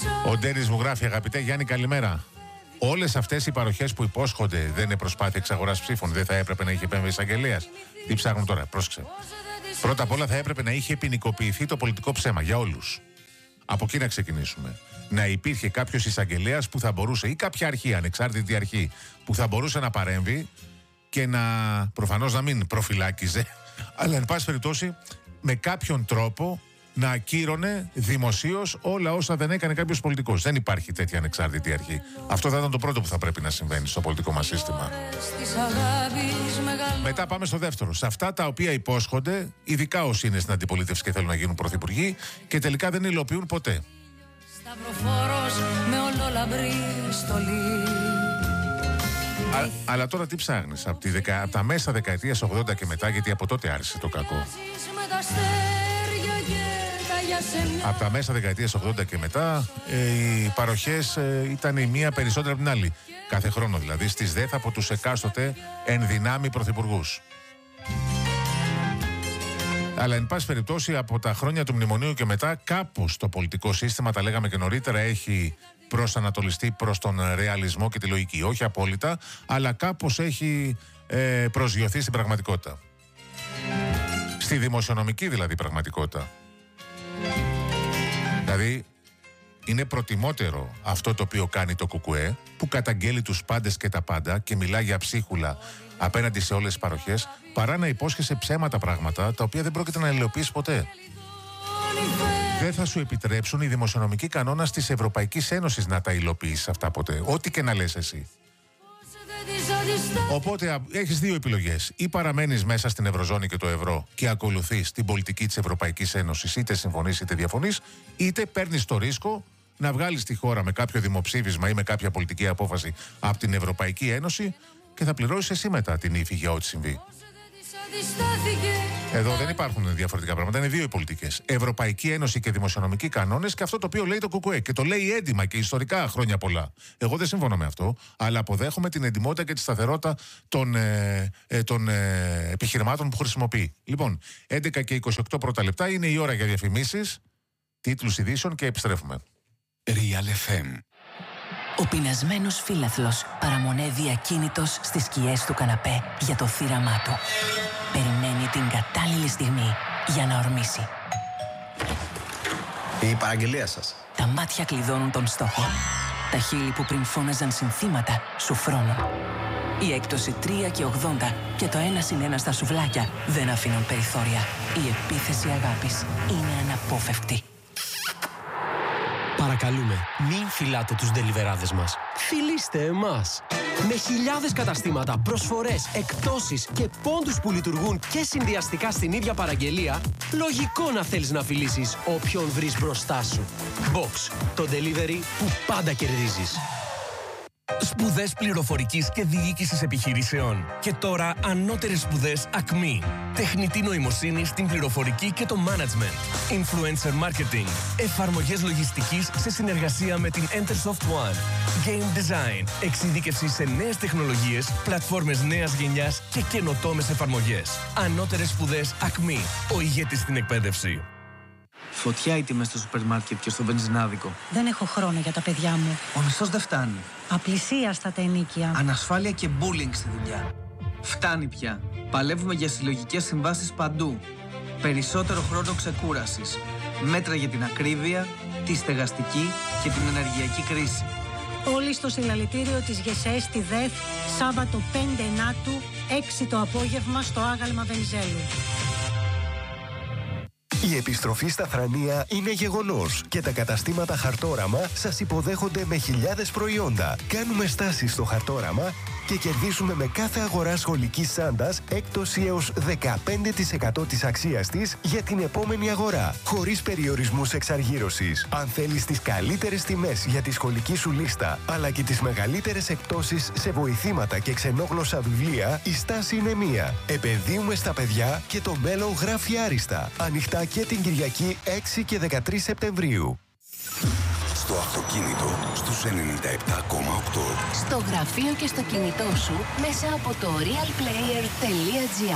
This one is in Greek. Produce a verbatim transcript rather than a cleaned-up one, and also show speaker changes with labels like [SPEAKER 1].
[SPEAKER 1] Ο Ντένις μου γράφει: αγαπητέ Γιάννη, καλημέρα. Όλες αυτές οι παροχές που υπόσχονται δεν είναι προσπάθεια εξαγοράς ψήφων. Δεν θα έπρεπε να είχε επέμβει εισαγγελέας? Τι ψάχνουν τώρα? Πρόσεξε. Πρώτα απ' όλα θα έπρεπε να είχε ποινικοποιηθεί το πολιτικό ψέμα για όλους. Από εκεί να ξεκινήσουμε. Να υπήρχε κάποιος εισαγγελέας που θα μπορούσε, ή κάποια αρχή, ανεξάρτητη αρχή, που θα μπορούσε να παρέμβει και να, προφανώς να μην προφυλάκιζε, αλλά εν πάση περιπτώσει με κάποιον τρόπο να ακύρωνε δημοσίως όλα όσα δεν έκανε κάποιος πολιτικός. Δεν υπάρχει τέτοια ανεξάρτητη αρχή. Αυτό θα ήταν το πρώτο που θα πρέπει να συμβαίνει στο πολιτικό μας σύστημα. Μετά πάμε στο δεύτερο. Σε αυτά τα οποία υπόσχονται, ειδικά όσοι είναι στην αντιπολίτευση και θέλουν να γίνουν πρωθυπουργοί και τελικά δεν υλοποιούν ποτέ. Α, αλλά τώρα τι ψάχνεις? Από, τη δεκα, από τα μέσα δεκαετίας ογδόντα και μετά, γιατί από τότε άρχισε το κακό. Από τα μέσα δεκαετίας ογδόντα και μετά ε, οι παροχές ε, ήταν η μία περισσότερα από την άλλη. Κάθε χρόνο δηλαδή στις ΔΕΘ από τους εκάστοτε ενδυνάμει πρωθυπουργούς. Αλλά εν πάση περιπτώσει από τα χρόνια του μνημονίου και μετά κάπως το πολιτικό σύστημα, τα λέγαμε και νωρίτερα, έχει προσανατολιστεί προς τον ρεαλισμό και τη λογική. Όχι απόλυτα, αλλά κάπως έχει ε, προσγειωθεί στην πραγματικότητα. Στη δημοσιονομική δηλαδή πραγματικότητα. Δηλαδή είναι προτιμότερο αυτό το οποίο κάνει το ΚΚΕ, που καταγγέλει τους πάντες και τα πάντα και μιλάει για ψίχουλα απέναντι σε όλες τις παροχές, παρά να υπόσχεσαι ψέματα πράγματα τα οποία δεν πρόκειται να υλοποιήσει ποτέ. Δεν θα σου επιτρέψουν οι δημοσιονομικοί κανόνες της Ευρωπαϊκής Ένωσης να τα υλοποιήσεις αυτά ποτέ, ό,τι και να λες εσύ. Οπότε έχεις δύο επιλογές. Ή παραμένεις μέσα στην Ευρωζώνη και το ευρώ και ακολουθείς την πολιτική της Ευρωπαϊκής Ένωσης, είτε συμφωνείς είτε διαφωνείς, είτε παίρνεις το ρίσκο να βγάλεις τη χώρα με κάποιο δημοψήφισμα ή με κάποια πολιτική απόφαση από την Ευρωπαϊκή Ένωση και θα πληρώσεις εσύ μετά την ύφη για ό,τι συμβεί. Εδώ δεν υπάρχουν διαφορετικά πράγματα, είναι δύο οι πολιτικές. Ευρωπαϊκή Ένωση και δημοσιονομικοί κανόνες, και αυτό το οποίο λέει το ΚΚΕ. Και το λέει έντιμα και ιστορικά χρόνια πολλά. Εγώ δεν συμφωνώ με αυτό, αλλά αποδέχομαι την εντιμότητα και τη σταθερότητα των, ε, ε, των ε, επιχειρημάτων που χρησιμοποιεί. Λοιπόν, έντεκα και είκοσι οκτώ πρώτα λεπτά είναι η ώρα για διαφημίσεις, τίτλους ειδήσεων και επιστρέφουμε.
[SPEAKER 2] Real εφ εμ.
[SPEAKER 3] Ο πεινασμένος φίλαθλος παραμονεύει ακίνητος στις σκιές του καναπέ για το θύραμά του. Περιμένει την κατάλληλη στιγμή για να ορμήσει.
[SPEAKER 4] Η παραγγελία σας.
[SPEAKER 3] Τα μάτια κλειδώνουν τον στόχο. Τα χείλη που πριν φώναζαν συνθήματα σου φρώνουν. Η έκπτωση τρία και ογδόντα και το ένα συν ένα στα σουβλάκια δεν αφήνουν περιθώρια. Η επίθεση αγάπης είναι αναπόφευκτη.
[SPEAKER 5] Παρακαλούμε, μην φυλάτε τους ντελιβεράδες μας. Φιλήστε εμάς. Με χιλιάδες καταστήματα, προσφορές, εκπτώσεις και πόντους που λειτουργούν και συνδυαστικά στην ίδια παραγγελία, λογικό να θέλεις να φιλήσεις όποιον βρεις μπροστά σου. Box, το delivery που πάντα κερδίζεις.
[SPEAKER 6] Σπουδές πληροφορικής και διοίκησης επιχειρήσεων. Και τώρα ανώτερες σπουδές ΑΚΜΗ. Τεχνητή νοημοσύνη στην πληροφορική και το management. Influencer marketing. Εφαρμογές λογιστικής σε συνεργασία με την Entersoft One. Game design. Εξειδίκευση σε νέες τεχνολογίες, πλατφόρμες νέας γενιάς και καινοτόμες εφαρμογές. Ανώτερες σπουδές ΑΚΜΗ. Ο ηγέτης στην εκπαίδευση.
[SPEAKER 4] Φωτιά οι τιμές στο σούπερ μάρκετ και στο βενζινάδικο.
[SPEAKER 7] Δεν έχω χρόνο για τα παιδιά μου.
[SPEAKER 4] Ο μισθός δεν φτάνει.
[SPEAKER 7] Απλησίαστα τα ενοίκια.
[SPEAKER 4] Ανασφάλεια και bullying στη δουλειά. Φτάνει πια. Παλεύουμε για συλλογικές συμβάσεις παντού. Περισσότερο χρόνο ξεκούρασης. Μέτρα για την ακρίβεια, τη στεγαστική και την ενεργειακή κρίση.
[SPEAKER 7] Όλοι στο συλλαλητήριο της ΓΕΣΕ στη ΔΕΘ, Σάββατο πέντε Ενάτου, έξι το απόγευμα στο άγαλμα Βενιζέλου.
[SPEAKER 8] Η επιστροφή στα Θρανία είναι γεγονός και τα καταστήματα Χαρτόραμα σας υποδέχονται με χιλιάδες προϊόντα. Κάνουμε στάση στο Χαρτόραμα και κερδίζουμε με κάθε αγορά σχολικής σάντας έκπτωση έως δεκαπέντε τοις εκατό της αξίας της για την επόμενη αγορά, χωρίς περιορισμούς εξαργύρωσης. Αν θέλεις τις καλύτερες τιμές για τη σχολική σου λίστα, αλλά και τις μεγαλύτερες εκπτώσεις σε βοηθήματα και ξενόγλωσσα βιβλία, η στάση είναι μία. Επενδύουμε στα παιδιά και το μέλλον γράφει άριστα. Ανοιχτά και την Κυριακή έξι και δεκατρείς Σεπτεμβρίου.
[SPEAKER 2] Στο αυτοκίνητο στους ενενήντα επτά κόμμα οκτώ.
[SPEAKER 9] Στο γραφείο και στο κινητό σου μέσα από το realplayer τελεία gr.